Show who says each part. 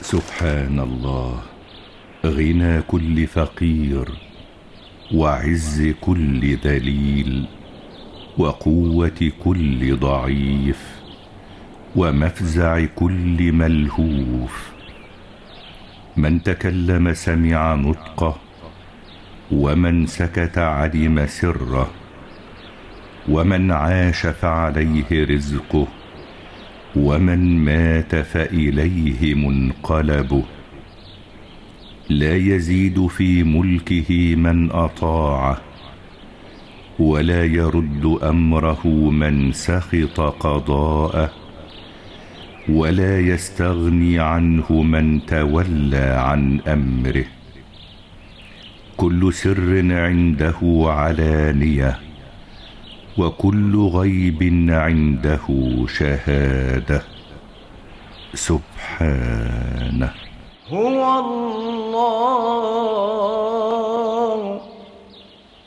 Speaker 1: سبحان الله، غنى كل فقير، وعز كل ذليل، وقوة كل ضعيف، ومفزع كل ملهوف. من تكلم سمع نطقه، ومن سكت علم سره، ومن عاش فعليه رزقه، ومن مات فإليه منقلبه. لا يزيد في ملكه من أطاعه، ولا يرد أمره من سخط قضاءه، ولا يستغني عنه من تولى عن أمره. كل سر عنده علانية، وكل غيب عنده شهادة. سبحانه.
Speaker 2: هو الله